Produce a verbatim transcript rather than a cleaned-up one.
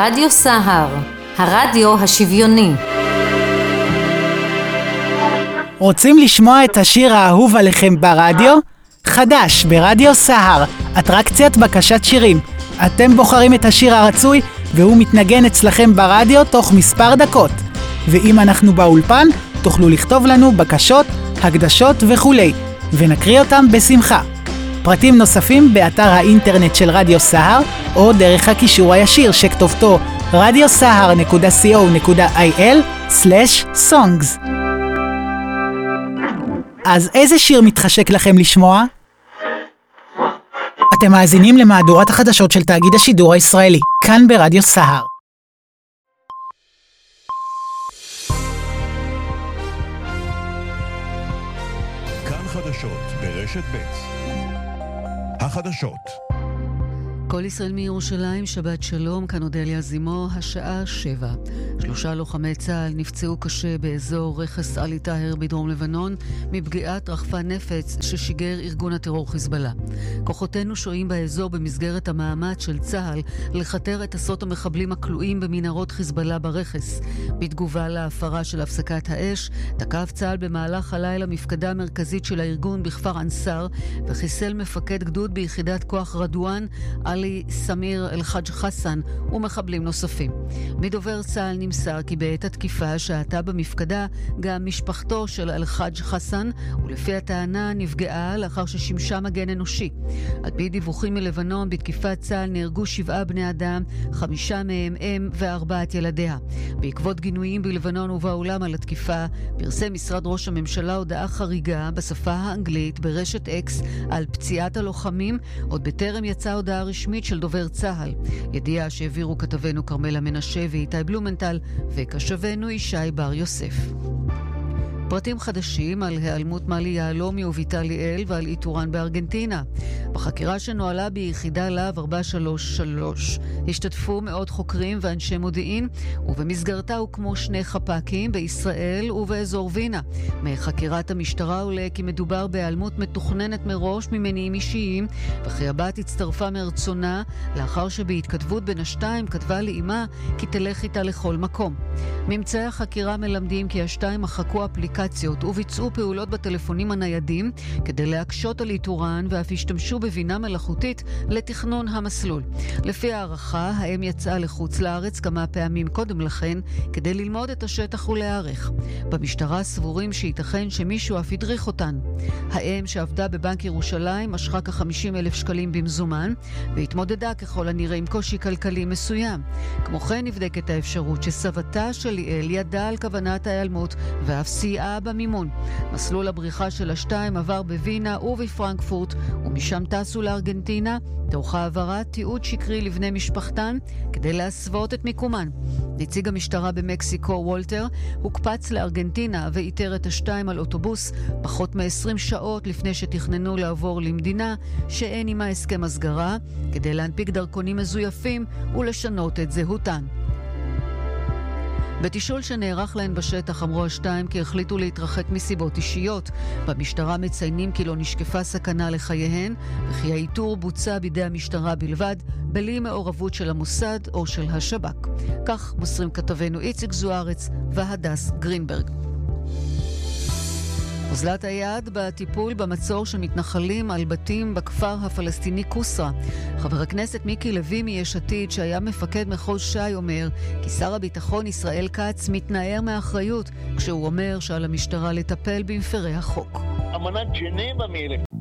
רדיו סהר, הרדיו השוויוני. רוצים לשמוע את השיר האהוב עליכם ברדיו? חדש ברדיו סהר, אטרקציית בקשת שירים. אתם בוחרים את השיר הרצוי והוא מתנגן אצלכם ברדיו תוך מספר דקות. ואם אנחנו באולפן, תוכלו לכתוב לנו בקשות, הקדשות וכולי, ונקריא אותם בשמחה. פרטים נוספים באתר האינטרנט של רדיו סהר, או דרך הקישור הישיר שכתובתו רדיו סהר נקודה סי או נקודה איי אל סלש סונגס. אז איזה שיר מתחשק לכם לשמוע? אתם מאזינים למהדורת החדשות של תאגיד השידור הישראלי, כאן ברדיו סהר. כאן חדשות ברשת ב'. החדשות. כל ישראל מירושלים, שבת שלום, כאן אודליה זימו, השעה שבע. שלושה לוחמי צה"ל נפצעו קשה באזור רכס עלי טהר בדרום לבנון מפגיעת רחפן נפץ ששיגר ארגון הטרור חיזבאללה. כוחותינו שוהים באזור במסגרת המאמץ של צה"ל לחתר את עשרות המחבלים הכלואים במנהרות חיזבאללה ברכס. בתגובה להפרה של הפסקת האש, תקף צה"ל במהלך הלילה מפקדה מרכזית של הארגון בכפר אנסר וחיסל מפקד גדוד ביחידת כוח רדואן עלי סמיר אל-חאג' חסן ומחבלים נוספים. מדובר צה"ל נמסר כי בעת התקיפה שהתה במפקדה גם משפחתו של אל-חאג' חסן, ולפי הטענה נפגעה לאחר ששימשה מגן אנושי. על פי דיווחים מלבנון, בתקיפת צה"ל נהרגו שבעה בני אדם, חמישה מהם אם וארבעת ילדיה. בעקבות גינויים בלבנון ובעולם על התקיפה, פרסם משרד ראש הממשלה הודעה חריגה בשפה האנגלית ברשת אקס על פציעת הלוחמים, עוד בטרם יצאה הודעה רשמית של דובר צה"ל. ידיעה שהעבירו כתבנו קרמלה מנשה ואיתי בלומנטל וקשבנו ישי בר יוסף. פרטים חדשים על העלמות מלי יהלומי וביטל ליאל ועל איתורן בארגנטינה. בחקירה שנועלה ביחידה להב ארבע שלוש שלוש השתתפו מאות חוקרים ואנשי מודיעין, ובמסגרתה הוקמו שני חפ"קים בישראל ובאזור וינה. מחקירת המשטרה עולה כי מדובר בהיעלמות מתוכננת מראש ממניעים אישיים, וכי הבת הצטרפה מרצונה לאחר שבהתכתבות בין השתיים כתבה לאמה כי תלך איתה לכל מקום. ממצאי החקירה מלמדים כי השתיים מחקו אפליקציות וביצעו פעולות בטלפונים הניידים כדי להקשות על איתורן, ואף השתמשו בבינה מלאכותית לתכנון המסלול. לפי הערכה, האם יצאה לחוץ לארץ כמה פעמים קודם לכן כדי ללמוד את השטח ולהערך. במשטרה סבורים שייתכן שמישהו אף ידריך אותן. האם שעבדה בבנק ירושלים משכה כ-חמישים אלף שקלים במזומן והתמודדה ככל הנראה עם קושי כלכלי מסוים. כמו כן נבדקת האפשרות שסבתה של ליאל ידעה על כוונת ההיעלמות ואף סייעה במימון. מסלול הבריחה של השתיים עבר בווינה ובפרנקפורט, ומשם טסו לארגנטינה תוך העברת תיעוד שקרי לבני משפחתן כדי להסוות את מיקומן. נציג המשטרה במקסיקו וולטר הוקפץ לארגנטינה ואיתר את השתיים על אוטובוס פחות מ-עשרים שעות לפני שתכננו לעבור למדינה שאין עימה הסכם הסגרה, כדי להנפיק דרכונים מזויפים ולשנות את זהותן. בתשאול שנערך להן בשטח אמרו השתיים כי החליטו להתרחק מסיבות אישיות. במשטרה מציינים כי לא נשקפה סכנה לחייהן, וכי האיתור בוצע בידי המשטרה בלבד, בלי מעורבות של המוסד או של השב"כ. כך מוסרים כתבנו איציק זוארץ והדס גרינברג. אוזלת היד בטיפול במצור של מתנחלים על בתים בכפר הפלסטיני קוסרה. חבר הכנסת מיקי לוי מיש עתיד שהיה מפקד מחוז ש"י אומר כי שר הביטחון ישראל כץ מתנער מאחריות כשהוא אומר שעל המשטרה לטפל במפרי החוק. אמנת ג'נבה מ-אלף